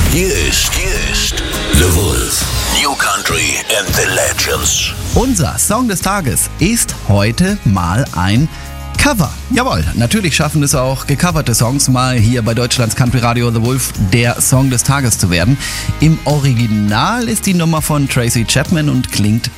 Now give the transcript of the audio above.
Hier ist The Wolf. New Country and the Legends. Unser Song des Tages ist heute mal ein Cover. Jawohl, natürlich schaffen es auch gecoverte Songs mal hier bei Deutschlands Country Radio The Wolf der Song des Tages zu werden. Im Original ist die Nummer von Tracy Chapman und klingt